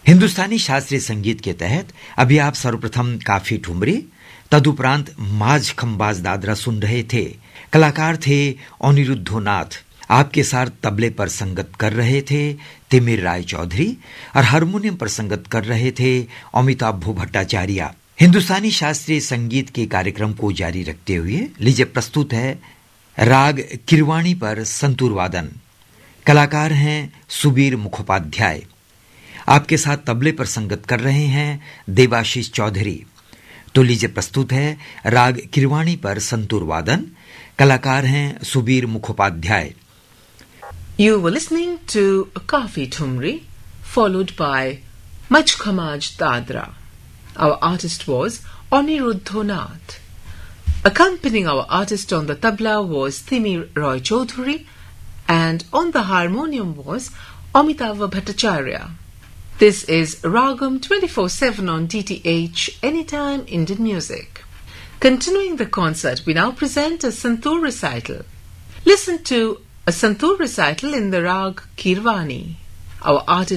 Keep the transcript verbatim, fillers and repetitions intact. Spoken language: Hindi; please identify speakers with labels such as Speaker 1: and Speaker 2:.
Speaker 1: हिंदुस्तानी शास्त्रीय संगीत के तहत अभी आप सर्वप्रथम काफी ठुमरी, तदुपरांत माझ खंबाज दादरा सुन रहे थे। कलाकार थे अनिरुद्धो नाथ। आपके साथ तबले पर संगत कर रहे थे तिमिर राय चौधरी और हारमोनियम पर संगत कर रहे थे अमिताभ भट्टाचार्य। हिंदुस्तानी शास्त्रीय संगीत के कार्यक्रम को जारी रखते हुए लीजिए प्रस्तुत है राग किरवाणी पर संतूर वादन। कलाकार हैं सुबीर मुखोपाध्याय। आपके साथ तबले पर संगत कर रहे हैं देवाशीष चौधरी। तो लीजिए प्रस्तुत है राग किरवाणी पर संतूर वादन। कलाकार हैं Subir Mukhopadhyay.
Speaker 2: You were listening to Kafi Thumri, followed by Mach Khamaj Dadra. Our artist was Aniruddha Nath. Accompanying our artist on the tabla was Timir Roy Chaudhary, and on the harmonium was Amitava Bhattacharya. This is Ragam twenty-four seven on D T H, Anytime Indian Music. Continuing the concert, we now present a Santoor recital. Listen to a Santoor recital in the Rag Kirwani. Our artist